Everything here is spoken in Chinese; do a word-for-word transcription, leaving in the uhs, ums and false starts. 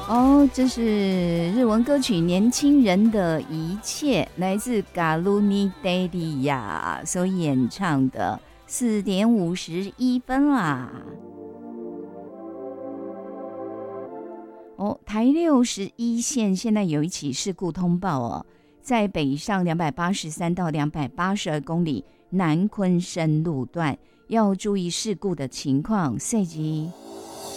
哦，这是日文歌曲《年轻人的一切》，来自 Galuni Daddy 所演唱的，四点五十一分啦。哦，台六十一线现在有一起事故通报哦，在北上两百八十三到两百八十二公里南昆生路段，要注意事故的情况，随即